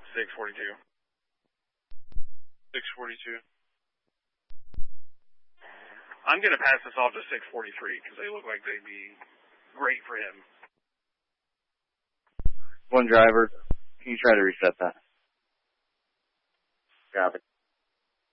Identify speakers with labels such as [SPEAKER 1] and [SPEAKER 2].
[SPEAKER 1] 642.
[SPEAKER 2] 642.
[SPEAKER 1] I'm going to pass this off to 643 because they look like they'd be great for him.
[SPEAKER 3] One driver, can you try to reset that? Copy.